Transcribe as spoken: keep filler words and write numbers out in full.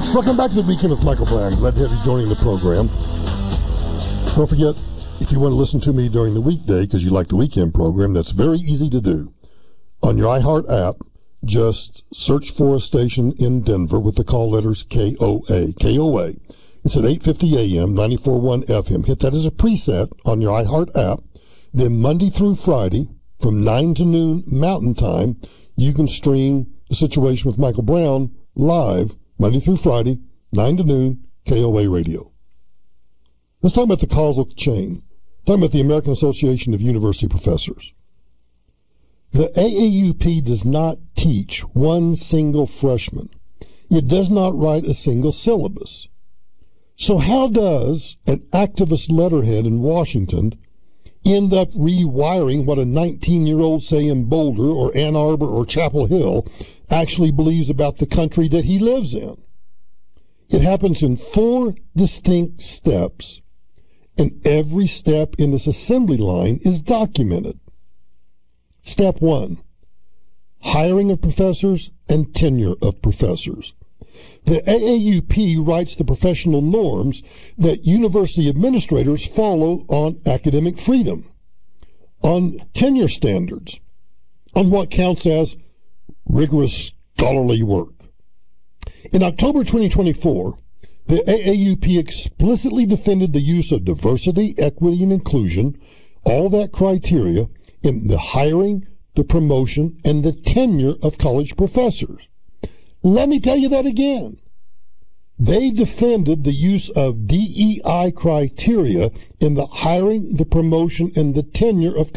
Welcome back to the Weekend with Michael Brown. Glad to have you joining the program. Don't forget, if you want to listen to me during the weekday because you like the weekend program, that's very easy to do. On your iHeart app, just search for a station in Denver with the call letters K O A. K O A. It's at eight fifty A M, ninety-four point one F M. Hit that as a preset on your iHeart app. Then Monday through Friday, from nine to noon Mountain Time, you can stream The Situation with Michael Brown live, Monday through Friday, nine to noon, K O A Radio. Let's talk about the causal chain. Talking about the American Association of University Professors. The A A U P does not teach one single freshman. It does not write a single syllabus. So how does an activist letterhead in Washington end up rewiring what a nineteen-year-old, say, in Boulder or Ann Arbor or Chapel Hill actually believes about the country that he lives in? It happens in four distinct steps, and every step in this assembly line is documented. Step one, hiring of professors and tenure of professors. The A A U P writes the professional norms that university administrators follow on academic freedom, on tenure standards, on what counts as rigorous scholarly work. In October twenty twenty-four, the A A U P explicitly defended the use of diversity, equity, and inclusion, all that criteria, in the hiring, the promotion, and the tenure of college professors. Let me tell you that again. They defended the use of D E I criteria in the hiring, the promotion, and the tenure of